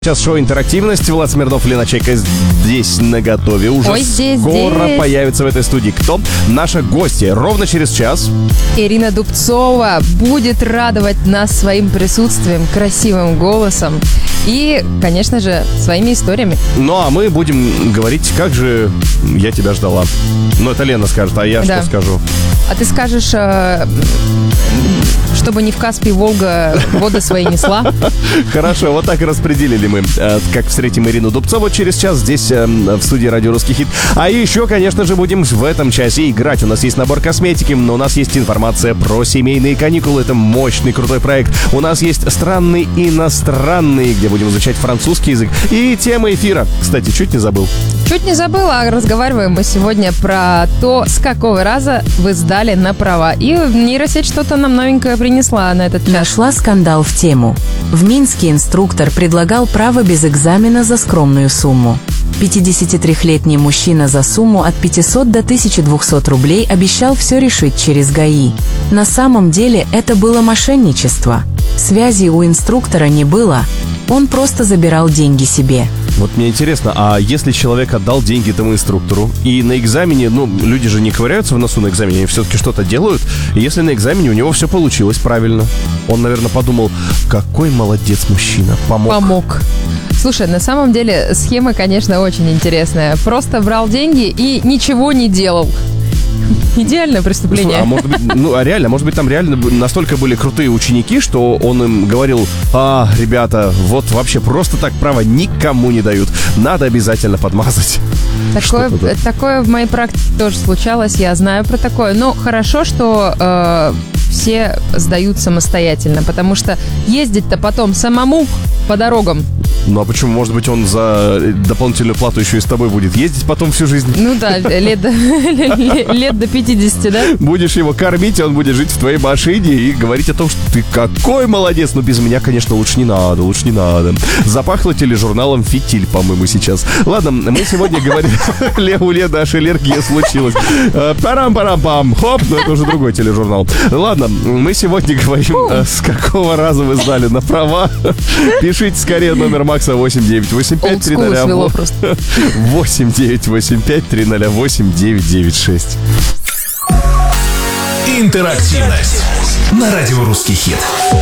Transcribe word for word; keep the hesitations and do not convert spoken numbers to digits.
Сейчас шоу «Интерактивность». Влад Смирнов, Лена Чайка здесь наготове. Уже Ой, здесь, скоро здесь. появится в этой студии. Кто? Наша гостья. Ровно через час. Ирина Дубцова будет радовать нас своим присутствием, красивым голосом и, конечно же, своими историями. Ну, а мы будем говорить, как же я тебя ждала. Ну, это Лена скажет, а я Да. что скажу? А ты скажешь, э, чтобы не в Каспий Волга воды свои несла? Хорошо, вот так и распределили мы, э, как встретим Ирину Дубцову через час здесь, э, в студии «Радио Русский хит». А еще, конечно же, будем в этом часе играть. У нас есть набор косметики, но у нас есть информация про семейные каникулы. Это мощный, крутой проект. У нас есть странные иностранные, где будем изучать французский язык. И тема эфира. Кстати, чуть не забыл. Чуть не забыла, разговариваем мы сегодня про то, с какого раза вы сдали на права. И нейросеть что-то нам новенькое принесла на этот час. Нашла скандал в тему. В Минске инструктор предлагал право без экзамена за скромную сумму. пятидесятитрёхлетний мужчина за сумму от пятисот до тысячи двухсот рублей обещал все решить через ГАИ. На самом деле это было мошенничество. Связи у инструктора не было. Он просто забирал деньги себе. Вот мне интересно, а если человек отдал деньги этому инструктору, и на экзамене, ну, люди же не ковыряются в носу на экзамене, они все-таки что-то делают, и если на экзамене у него все получилось правильно, он, наверное, подумал, какой молодец мужчина, помог. Помог. Слушай, на самом деле схема, конечно, очень интересная. Просто брал деньги и ничего не делал. Идеальное преступление. А может быть, ну, а реально, может быть, там реально настолько были крутые ученики, что он им говорил: а, ребята, вот вообще просто так право никому не дают. Надо обязательно подмазать. Такое, да. такое в моей практике тоже случалось, я знаю про такое. Но хорошо, что э, все сдают самостоятельно, потому что ездить-то потом самому по дорогам. Ну а почему? Может быть, он за дополнительную плату еще и с тобой будет ездить потом всю жизнь? Ну да, лет до, лет до пятидесяти, да? Будешь его кормить, он будет жить в твоей машине и говорить о том, что ты какой молодец. Но без меня, конечно, лучше не надо, лучше не надо. Запахло тележурналом «Фитиль», по-моему, сейчас. Ладно, мы сегодня говорим... У Лены аж аллергия случилась. Парам-парам-пам. Хоп, но это уже другой тележурнал. Ладно, мы сегодня говорим, с какого раза вы сдали на права. Пишите скорее номер Макса восемь девять восемь пять три ноль восемь девять восемь пять три ноль восемь девять девять шесть. Интерактивность на радио «Русский хит».